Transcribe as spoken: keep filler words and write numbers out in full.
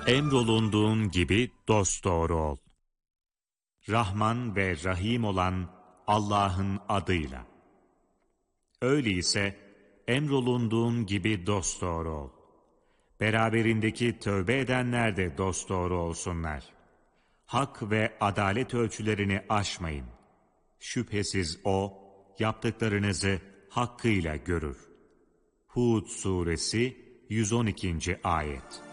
Emrolunduğun gibi dosdoğru ol. Rahman ve Rahim olan Allah'ın adıyla. Öyleyse emrolunduğun gibi dosdoğru ol. Beraberindeki tövbe edenler de dosdoğru olsunlar. Hak ve adalet ölçülerini aşmayın. Şüphesiz O, yaptıklarınızı hakkıyla görür. Hud suresi yüz on ikinci ayet.